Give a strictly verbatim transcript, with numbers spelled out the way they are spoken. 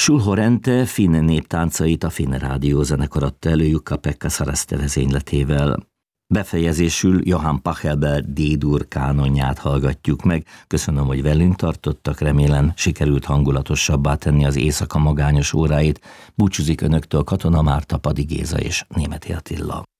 Sulhorente finn néptáncait a Finn Rádió zenekar adta elő Jukka-Pekka Szaraszte vezényletével. Befejezésül Johann Pachelbel D-dur kánonját hallgatjuk meg. Köszönöm, hogy velünk tartottak, remélem sikerült hangulatosabbá tenni az éjszaka magányos óráit. Búcsúzik önöktől Katona Márta, Padi Géza és Németi Attila.